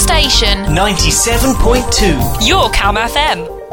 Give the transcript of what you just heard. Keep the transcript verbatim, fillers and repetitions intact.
station. ninety-seven point two. Your Cam F M.